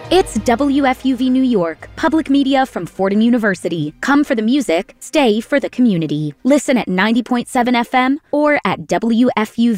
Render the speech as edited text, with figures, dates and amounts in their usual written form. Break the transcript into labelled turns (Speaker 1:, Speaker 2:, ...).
Speaker 1: It's WFUV New York, public media from Fordham University. Come for the music, stay for the community. Listen at 90.7 FM or at WFUV.